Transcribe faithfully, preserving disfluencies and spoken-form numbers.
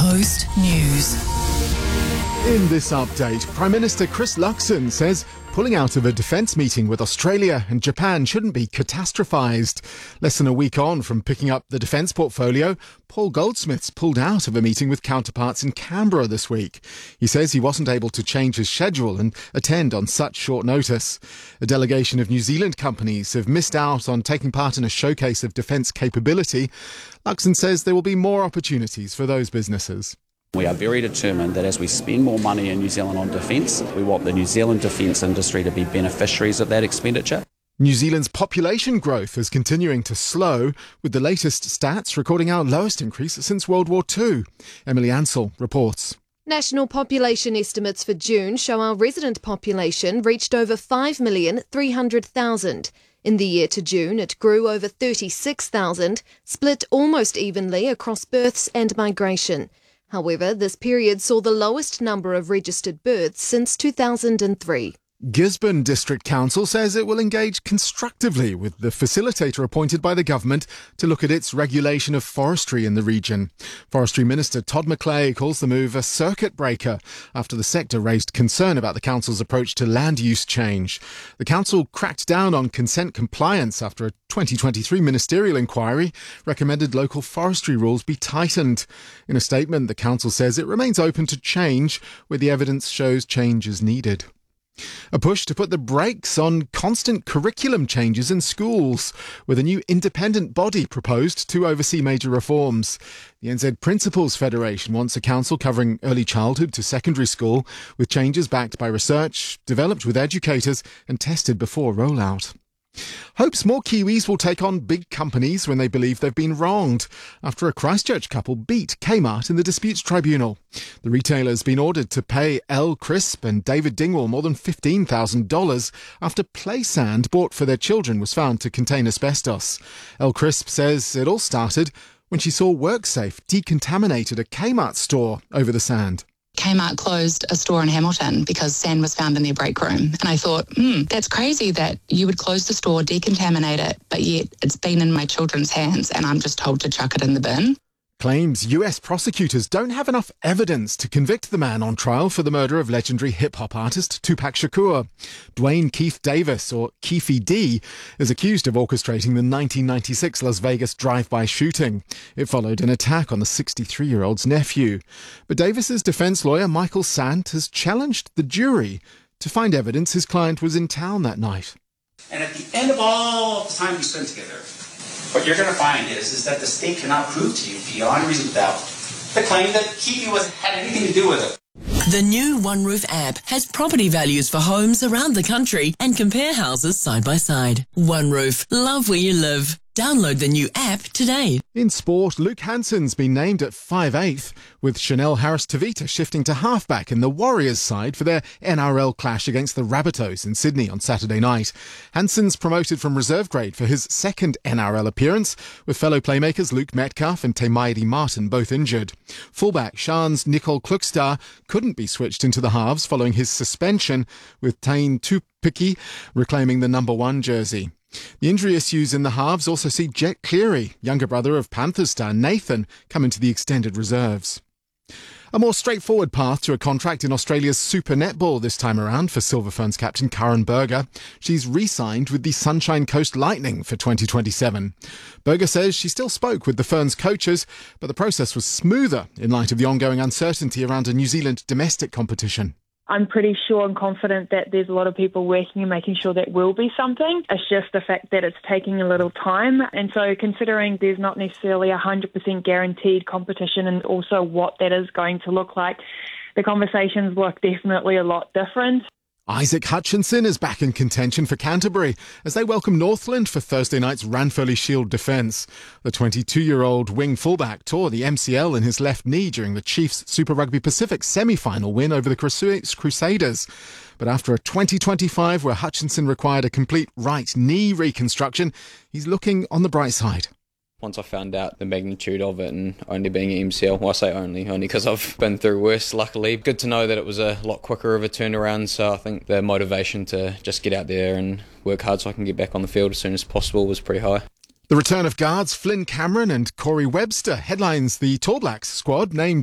Coast News. In this update, Prime Minister Chris Luxon says pulling out of a defence meeting with Australia and Japan shouldn't be catastrophised. Less than a week on from picking up the defence portfolio, Paul Goldsmith's pulled out of a meeting with counterparts in Canberra this week. He says he wasn't able to change his schedule and attend on such short notice. A delegation of New Zealand companies have missed out on taking part in a showcase of defence capability. Luxon says there will be more opportunities for those businesses. We are very determined that as we spend more money in New Zealand on defence, we want the New Zealand defence industry to be beneficiaries of that expenditure. New Zealand's population growth is continuing to slow, with the latest stats recording our lowest increase since World War Two. Emily Ansell reports. National population estimates for June show our resident population reached over five million three hundred thousand. In the year to June, it grew over thirty-six thousand, split almost evenly across births and migration. However, this period saw the lowest number of registered births since two thousand three. Gisborne District Council says it will engage constructively with the facilitator appointed by the government to look at its regulation of forestry in the region. Forestry Minister Todd McClay calls the move a circuit breaker after the sector raised concern about the council's approach to land use change. The council cracked down on consent compliance after a twenty twenty-three ministerial inquiry recommended local forestry rules be tightened. In a statement, the council says it remains open to change where the evidence shows change is needed. A push to put the brakes on constant curriculum changes in schools, with a new independent body proposed to oversee major reforms. The N Z Principals Federation wants a council covering early childhood to secondary school, with changes backed by research, developed with educators and tested before rollout. Hopes more Kiwis will take on big companies when they believe they've been wronged, after a Christchurch couple beat Kmart in the disputes tribunal. The retailer's been ordered to pay Elle Crisp and David Dingwall more than fifteen thousand dollars after play sand bought for their children was found to contain asbestos. Elle Crisp says it all started when she saw WorkSafe decontaminated a Kmart store over the sand. Kmart closed a store in Hamilton because sand was found in their break room. And I thought, hmm, that's crazy that you would close the store, decontaminate it, but yet it's been in my children's hands and I'm just told to chuck it in the bin. Claims U S prosecutors don't have enough evidence to convict the man on trial for the murder of legendary hip-hop artist Tupac Shakur. Dwayne Keith Davis, or Keefy D, is accused of orchestrating the nineteen ninety-six Las Vegas drive-by shooting. It followed an attack on the sixty-three-year-old's nephew. But Davis's defence lawyer, Michael Sant, has challenged the jury to find evidence his client was in town that night. And at the end of all the time we spent together, what you're going to find is, is that the state cannot prove to you beyond reasonable doubt the claim that Keefy was had anything to do with it. The new OneRoof app has property values for homes around the country and compare houses side by side. OneRoof, love where you live. Download the new app today. In sport, Luke Hansen's been named at five eighth, with Chanel Harris-Tavita shifting to halfback in the Warriors side for their N R L clash against the Rabbitohs in Sydney on Saturday night. Hansen's promoted from reserve grade for his second N R L appearance, with fellow playmakers Luke Metcalf and Temaidi Martin both injured. Fullback Shan's Nicole Klukstar couldn't be switched into the halves following his suspension, with Tain Tupiki reclaiming the number one jersey. The injury issues in the halves also see Jet Cleary, younger brother of Panthers star Nathan, come into the extended reserves. A more straightforward path to a contract in Australia's Super Netball this time around for Silver Ferns captain Karen Berger. She's re-signed with the Sunshine Coast Lightning for twenty twenty-seven. Berger says she still spoke with the Ferns coaches, but the process was smoother in light of the ongoing uncertainty around a New Zealand domestic competition. I'm pretty sure and confident that there's a lot of people working and making sure that will be something. It's just the fact that it's taking a little time. And so considering there's not necessarily a one hundred percent guaranteed competition and also what that is going to look like, the conversations look definitely a lot different. Isaac Hutchinson is back in contention for Canterbury as they welcome Northland for Thursday night's Ranfurly Shield defence. The twenty-two-year-old wing fullback tore the M C L in his left knee during the Chiefs Super Rugby Pacific semi-final win over the Crusaders. But after a twenty twenty-five where Hutchinson required a complete right knee reconstruction, he's looking on the bright side. Once I found out the magnitude of it and only being an M C L, well, I say only, only because I've been through worse, luckily. Good to know that it was a lot quicker of a turnaround, so I think the motivation to just get out there and work hard so I can get back on the field as soon as possible was pretty high. The return of guards Flynn Cameron and Corey Webster headlines the Tall Blacks squad named